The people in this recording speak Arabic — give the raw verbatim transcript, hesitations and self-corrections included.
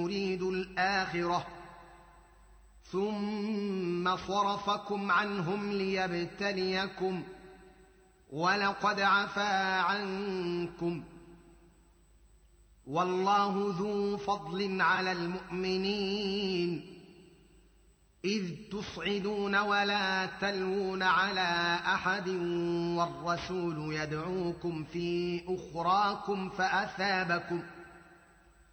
تريدوا الآخرة ثم صرفكم عنهم ليبتليكم ولقد عفا عنكم والله ذو فضل على المؤمنين إذ تصعدون ولا تلوون على أحد والرسول يدعوكم في أخراكم فأثابكم